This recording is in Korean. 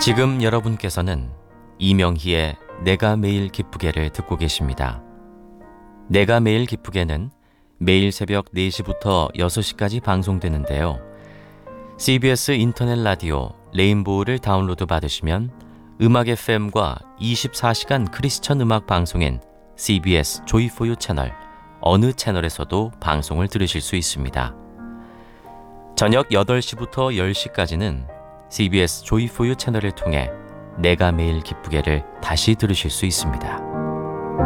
지금 여러분께서는 이명희의 내가 매일 기쁘게를 듣고 계십니다. 내가 매일 기쁘게는 매일 새벽 4시부터 6시까지 방송되는데요. CBS 인터넷 라디오 레인보우를 다운로드 받으시면 음악 FM과 24시간 크리스천 음악 방송인 CBS 조이포유 채널 어느 채널에서도 방송을 들으실 수 있습니다. 저녁 8시부터 10시까지는 CBS 조이포유 채널을 통해 내가 매일 기쁘게를 다시 들으실 수 있습니다.